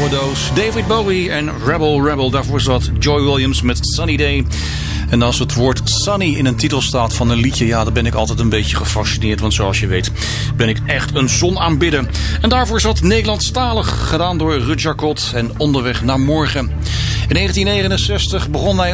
oude doos. David Bowie en Rebel Rebel. Daarvoor zat Joy Williams met Sunny Day. En als het woord Sunny in een titel staat van een liedje, ja, dan ben ik altijd een beetje gefascineerd. Want zoals je weet ben ik echt een zonaanbidder. En daarvoor zat Nederlandstalig, gedaan door Rut Jacot en Onderweg naar Morgen. In 1969 begon hij